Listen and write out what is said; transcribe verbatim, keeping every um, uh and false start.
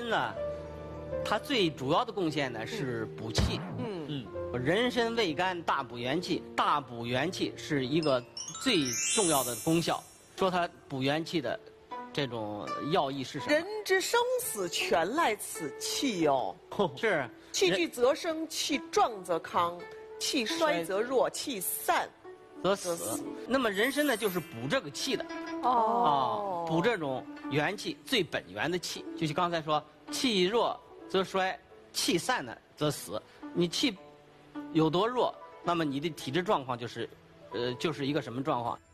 参呢，它最主要的贡献呢是补气。嗯嗯，人参味甘，大补元气。大补元气是一个最重要的功效。说它补元气的这种药益是什么？ 人之生死全赖此气哟、 哦。是。 气聚则生，气壮则康，气衰则弱，气散则死。那么人参呢，就是补这个气的。 哦。 啊，补这种元气最本源的气。就是刚才说，气弱则衰，气散呢则死。你气有多弱，那么你的体质状况就是，呃，就是一个什么状况？